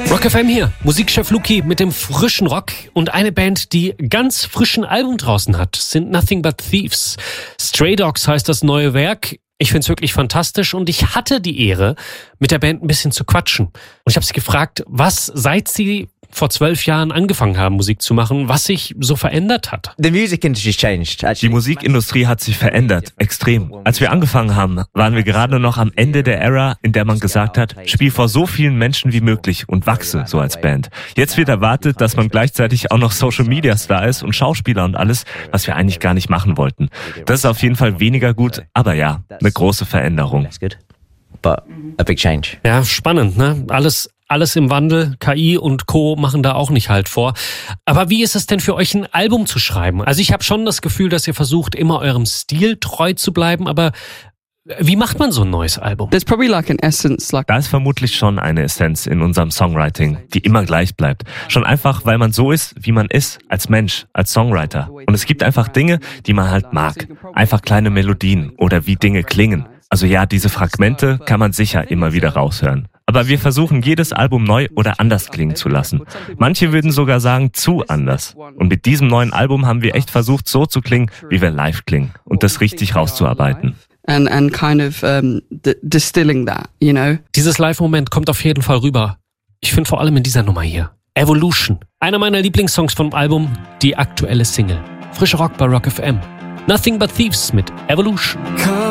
Rock FM hier, Musikchef Luki mit dem frischen Rock und eine Band, die ganz frischen Album draußen hat, sind Nothing But Thieves. Stray Dogs heißt das neue Werk. Ich find's wirklich fantastisch und ich hatte die Ehre, mit der Band ein bisschen zu quatschen. Und ich habe sie gefragt, was seit sie vor 12 Jahren angefangen haben, Musik zu machen, was sich so verändert hat. Die Musikindustrie hat sich verändert, extrem. Als wir angefangen haben, waren wir gerade noch am Ende der Ära, in der man gesagt hat, spiel vor so vielen Menschen wie möglich und wachse so als Band. Jetzt wird erwartet, dass man gleichzeitig auch noch Social Media Star ist und Schauspieler und alles, was wir eigentlich gar nicht machen wollten. Das ist auf jeden Fall weniger gut, aber ja, eine große Veränderung. Ja, spannend, ne? Alles im Wandel, KI und Co. machen da auch nicht Halt vor. Aber wie ist es denn für euch, ein Album zu schreiben? Also ich habe schon das Gefühl, dass ihr versucht, immer eurem Stil treu zu bleiben, aber wie macht man so ein neues Album? Da ist vermutlich schon eine Essenz in unserem Songwriting, die immer gleich bleibt. Schon einfach, weil man so ist, wie man ist, als Mensch, als Songwriter. Und es gibt einfach Dinge, die man halt mag. Einfach kleine Melodien oder wie Dinge klingen. Also ja, diese Fragmente kann man sicher immer wieder raushören. Aber wir versuchen, jedes Album neu oder anders klingen zu lassen. Manche würden sogar sagen, zu anders. Und mit diesem neuen Album haben wir echt versucht, so zu klingen, wie wir live klingen. Und das richtig rauszuarbeiten. And kind of distilling that, you know. Dieses Live-Moment kommt auf jeden Fall rüber. Ich finde vor allem in dieser Nummer hier. Evolution. Einer meiner Lieblingssongs vom Album, die aktuelle Single. Frischer Rock bei Rock FM. Nothing But Thieves mit Evolution.